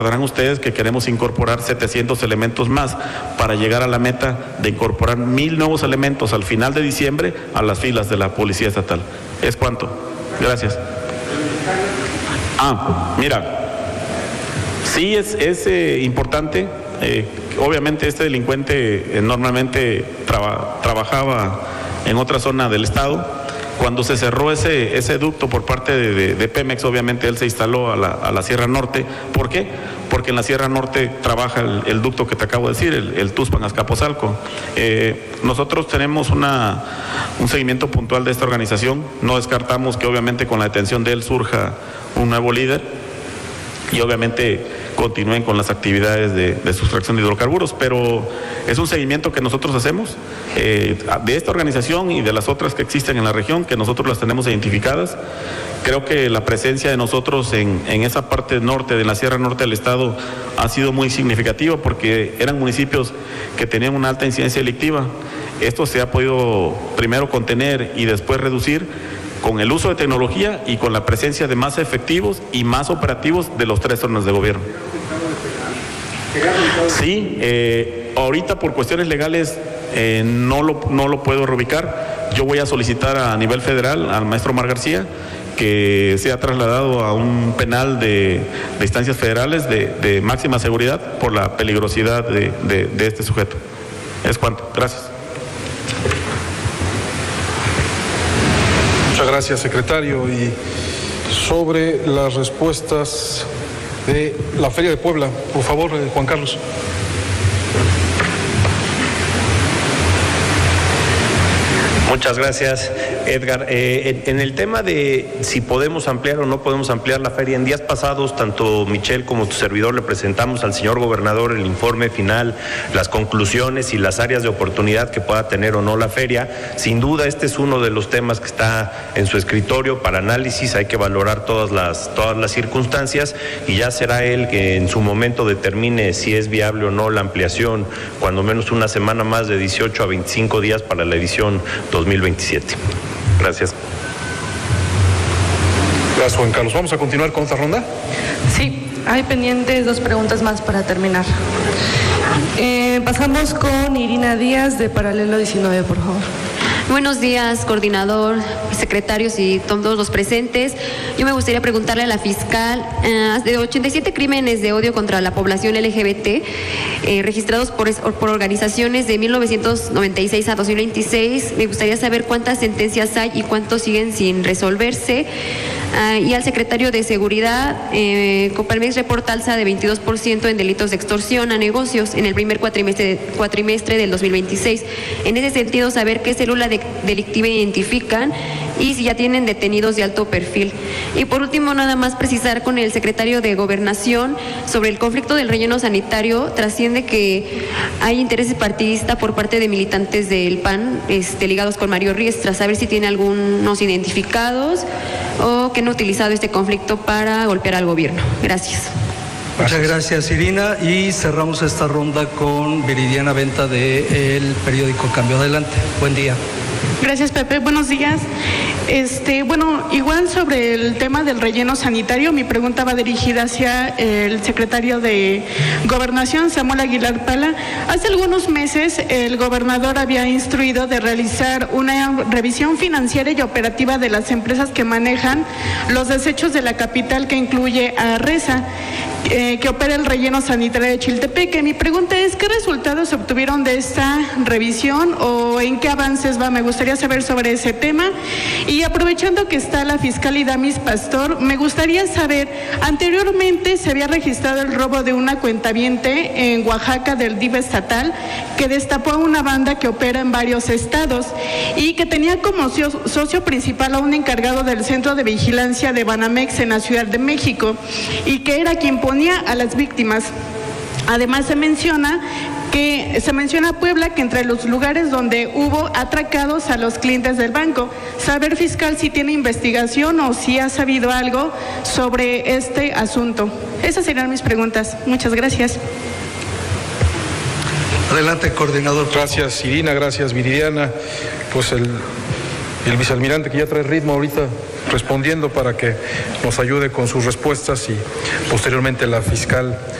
Recordarán ustedes que queremos incorporar 700 elementos más para llegar a la meta de incorporar 1,000 nuevos elementos al final de diciembre a las filas de la Policía Estatal. ¿Es cuánto? Gracias. Mira, sí es importante. Obviamente este delincuente normalmente trabajaba en otra zona del estado. Cuando se cerró ese ducto por parte de Pemex, obviamente él se instaló a la Sierra Norte. ¿Por qué? Porque en la Sierra Norte trabaja el ducto que te acabo de decir, el Tuxpan-Azcapotzalco. Nosotros tenemos un seguimiento puntual de esta organización. No descartamos que obviamente con la detención de él surja un nuevo líder y obviamente continúen con las actividades de sustracción de hidrocarburos, pero es un seguimiento que nosotros hacemos de esta organización y de las otras que existen en la región, que nosotros las tenemos identificadas. Creo que la presencia de nosotros en esa parte norte, de la Sierra Norte del estado, ha sido muy significativa porque eran municipios que tenían una alta incidencia delictiva. Esto se ha podido primero contener y después reducir con el uso de tecnología y con la presencia de más efectivos y más operativos de los 3 órdenes de gobierno. Sí, ahorita por cuestiones legales no lo puedo reubicar. Yo voy a solicitar a nivel federal al maestro Omar García que sea trasladado a un penal de instancias federales de máxima seguridad por la peligrosidad de este sujeto. Es cuanto. Gracias. Muchas gracias, secretario. Y sobre las respuestas de la Feria de Puebla, por favor, Juan Carlos. Muchas gracias, Edgar. En el tema de si podemos ampliar o no podemos ampliar la feria, en días pasados, tanto Michelle como tu servidor le presentamos al señor gobernador el informe final, las conclusiones y las áreas de oportunidad que pueda tener o no la feria. Sin duda, este es uno de los temas que está en su escritorio para análisis. Hay que valorar todas las circunstancias y ya será él que en su momento determine si es viable o no la ampliación, cuando menos una semana más, de 18 a 25 días para la edición 2027. Gracias. Gracias, Juan Carlos. ¿Vamos a continuar con otra ronda? Sí, hay pendientes 2 preguntas más para terminar. Pasamos con Irina Díaz de Paralelo 19, por favor. Buenos días, coordinador, secretarios y todos los presentes. Yo me gustaría preguntarle a la fiscal, de 87 crímenes de odio contra la población LGBT registrados por organizaciones de 1996 a 2026, me gustaría saber cuántas sentencias hay y cuántos siguen sin resolverse. Y al secretario de Seguridad, Coparmex reporta alza de 22% en delitos de extorsión a negocios en el primer cuatrimestre del 2026. En ese sentido, saber qué célula delictiva identifican y si ya tienen detenidos de alto perfil. Y por último, nada más precisar con el secretario de Gobernación sobre el conflicto del relleno sanitario. Trasciende que hay intereses partidistas por parte de militantes del PAN ligados con Mario Riestra, saber si tiene algunos identificados o que han utilizado este conflicto para golpear al gobierno. Gracias. Muchas gracias, Irina, y cerramos esta ronda con Viridiana Venta del periódico Cambio. Adelante, buen día. Gracias, Pepe. Buenos días. Igual sobre el tema del relleno sanitario, mi pregunta va dirigida hacia el secretario de Gobernación, Samuel Aguilar Pala. Hace algunos meses el gobernador había instruido de realizar una revisión financiera y operativa de las empresas que manejan los desechos de la capital, que incluye a RESA, que opera el relleno sanitario de Chiltepeque. Mi pregunta es, ¿qué resultados se obtuvieron de esta revisión o en qué avances va? Me gustaría saber sobre ese tema. Y aprovechando que está la fiscal Idamis Pastor, me gustaría saber, anteriormente se había registrado el robo de una cuentaviente en Oaxaca del DIF estatal, que destapó a una banda que opera en varios estados y que tenía como socio principal a un encargado del Centro de Vigilancia de Banamex en la Ciudad de México, y que era quien ponía a las víctimas. Además se menciona a Puebla, que entre los lugares donde hubo atracados a los clientes del banco. Saber, fiscal, si tiene investigación o si ha sabido algo sobre este asunto. Esas serían mis preguntas. Muchas gracias. Adelante, coordinador. Gracias, Irina. Gracias, Viridiana. Pues y el vicealmirante, que ya trae ritmo ahorita respondiendo, para que nos ayude con sus respuestas, y posteriormente la fiscal